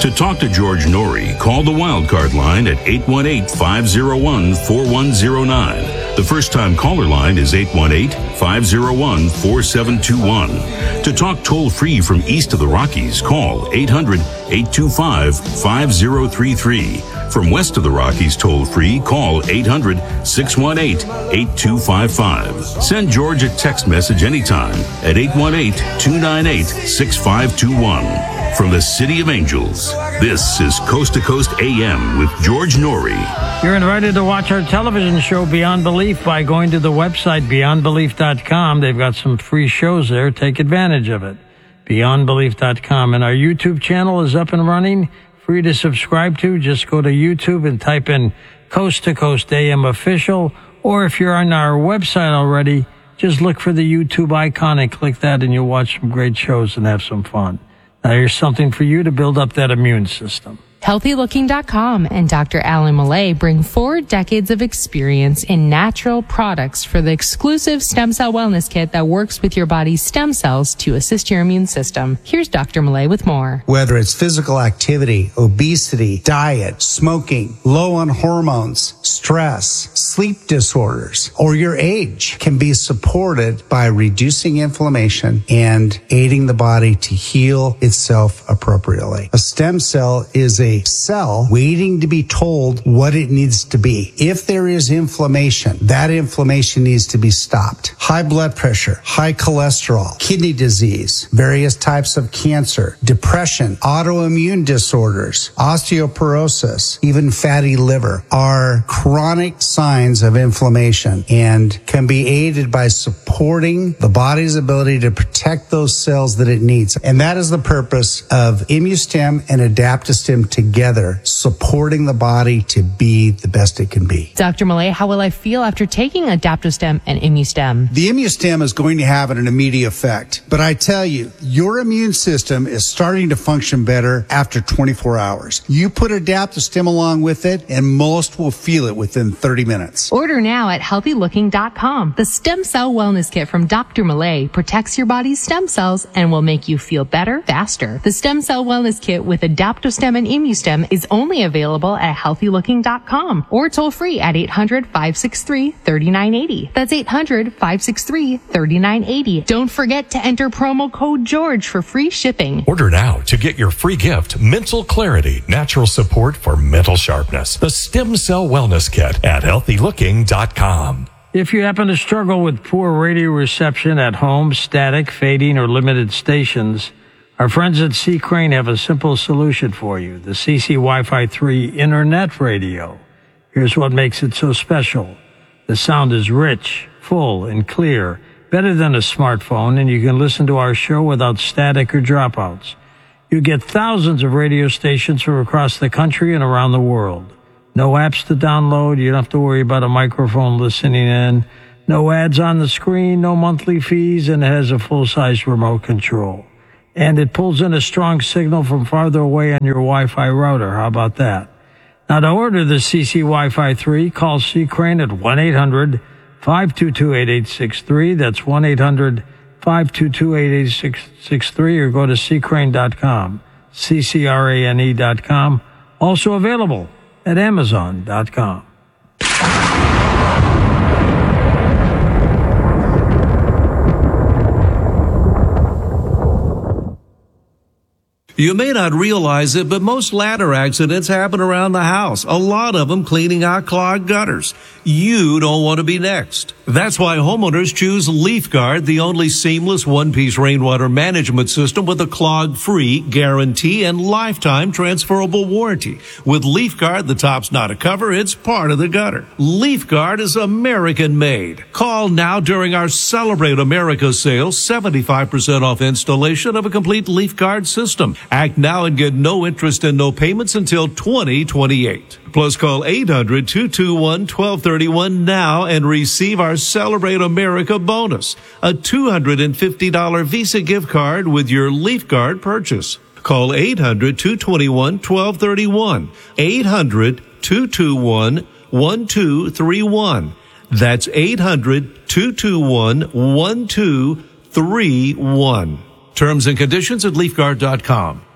To talk to George Norrie, call the Wildcard line at 818-501-4109. The first-time caller line is 818-501-4721. To talk toll-free from east of the Rockies, call 800-825-5033. From west of the Rockies toll-free, call 800-618-8255. Send George a text message anytime at 818-298-6521. From the City of Angels, this is Coast to Coast AM with George Norrie. You're invited to watch our television show Beyond Belief by going to the website beyondbelief.com. They've got some free shows there. Take advantage of it. Beyondbelief.com. And our YouTube channel is up and running. Free to subscribe to. Just go to YouTube and type in Coast to Coast AM Official. Or if you're on our website already, just look for the YouTube icon and click that and you'll watch some great shows and have some fun. Now here's something for you to build up that immune system. HealthyLooking.com and Dr. Alan Millay bring 4 decades of experience in natural products for the exclusive Stem Cell Wellness Kit that works with your body's stem cells to assist your immune system. Here's Dr. Millay with more. Whether it's physical activity, obesity, diet, smoking, low on hormones, stress, sleep disorders, or your age can be supported by reducing inflammation and aiding the body to heal itself appropriately. A stem cell is a cell waiting to be told what it needs to be. If there is inflammation, that inflammation needs to be stopped. High blood pressure, high cholesterol, kidney disease, various types of cancer, depression, autoimmune disorders, osteoporosis, even fatty liver are chronic signs of inflammation and can be aided by supporting the body's ability to protect those cells that it needs. And that is the purpose of ImmuStem and Adaptostem together, supporting the body to be the best it can be. Dr. Millay, how will I feel after taking Adaptostem and ImmuStem? The ImmuStem is going to have an immediate effect. But I tell you, your immune system is starting to function better after 24 hours. You put Adaptostem along with it, and most will feel it within 30 minutes. Order now at HealthyLooking.com. The Stem Cell Wellness Kit from Dr. Millay protects your body's stem cells and will make you feel better faster. The Stem Cell Wellness Kit with Adaptostem and ImmuStem is only available at HealthyLooking.com or toll free at 800-563-3980. That's 800-563-3980. Don't forget to enter promo code George for free shipping. Order now to get your free gift, Mental Clarity, Natural Support for Mental Sharpness. The Stem Cell Wellness Kit at HealthyLooking.com. If you happen to struggle with poor radio reception at home, static, fading, or limited stations, our friends at C. Crane have a simple solution for you, the CC Wi-Fi 3 Internet Radio. Here's what makes it so special. The sound is rich, full, and clear, better than a smartphone, and you can listen to our show without static or dropouts. You get thousands of radio stations from across the country and around the world. No apps to download, you don't have to worry about a microphone listening in, no ads on the screen, no monthly fees, and it has a full-size remote control. And it pulls in a strong signal from farther away on your Wi-Fi router. How about that? Now, to order the CC Wi-Fi 3, call C. Crane at 1-800-522-8863. That's 1-800-522-8863, or go to ccrane.com, CCRANE.com. Also available at Amazon.com. You may not realize it, but most ladder accidents happen around the house, a lot of them cleaning out clogged gutters. You don't want to be next. That's why homeowners choose LeafGuard, the only seamless one-piece rainwater management system with a clog-free guarantee and lifetime transferable warranty. With LeafGuard, the top's not a cover, it's part of the gutter. LeafGuard is American-made. Call now during our Celebrate America sale, 75% off installation of a complete LeafGuard system. Act now and get no interest and no payments until 2028. Plus, call 800-221-1231 now and receive our Celebrate America bonus, a $250 Visa gift card with your LeafGuard purchase. Call 800-221-1231, 800-221-1231. That's 800-221-1231. Terms and conditions at LeafGuard.com.